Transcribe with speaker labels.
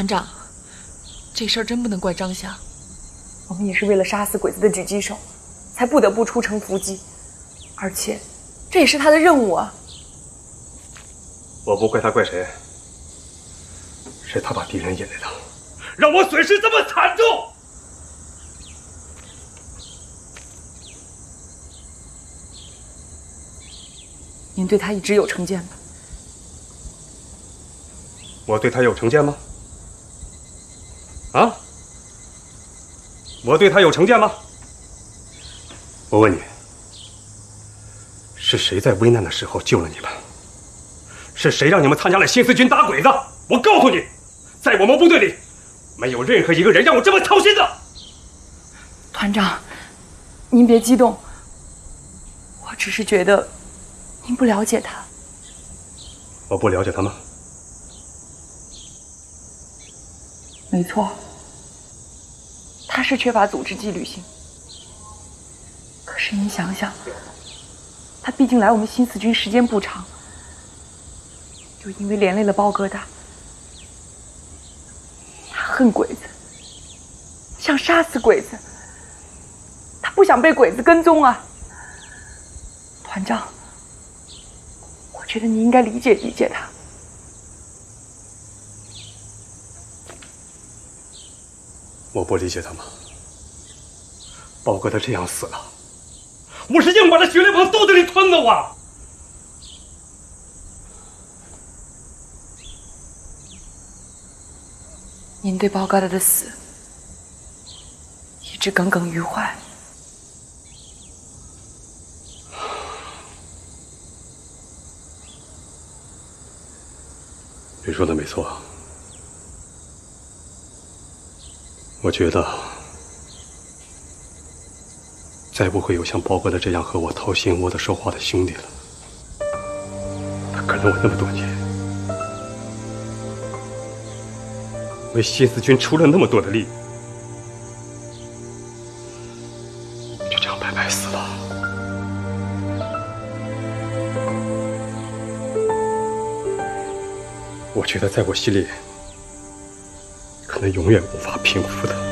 Speaker 1: 团长，这事儿真不能怪张夏。
Speaker 2: 我们也是为了杀死鬼子的狙击手，才不得不出城伏击，而且这也是他的任务啊。
Speaker 3: 我不怪他，怪谁？是他把敌人引来的，让我损失这么惨重。
Speaker 2: 您对他一直有成见吧？
Speaker 3: 我对他有成见吗？啊？我对他有成见吗？我问你，是谁在危难的时候救了你们？是谁让你们参加了新四军打鬼子？我告诉你，在我们部队里，没有任何一个人让我这么操心的。
Speaker 2: 团长，您别激动，我只是觉得您不了解他。
Speaker 3: 我不了解他吗？
Speaker 2: 没错，他是缺乏组织纪律性。可是您想想，他毕竟来我们新四军时间不长，又因为连累了包疙瘩，他恨鬼子，想杀死鬼子，他不想被鬼子跟踪啊。团长，我觉得你应该理解理解他。
Speaker 3: 我不理解他吗？包哥他这样死了，我是硬把他血泪往肚子里吞的啊！
Speaker 2: 您对包疙瘩的死一直耿耿于怀。
Speaker 3: 你说的没错，我觉得再不会有像包哥的这样和我掏心窝子说话的兄弟了。他跟了我那么多年，为新四军出了那么多的力，就这样白白死了。我觉得在我心里，可能永远无法平复的。